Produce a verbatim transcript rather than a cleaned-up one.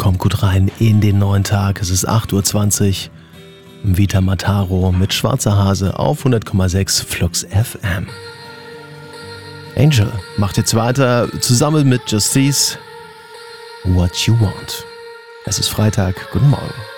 Kommt gut rein in den neuen Tag. Es ist acht Uhr zwanzig. Vita Mataro mit Schwarzer Hase auf hundert Komma sechs Flux F M. Angel macht jetzt weiter zusammen mit Justice. What You Want. Es ist Freitag. Guten Morgen.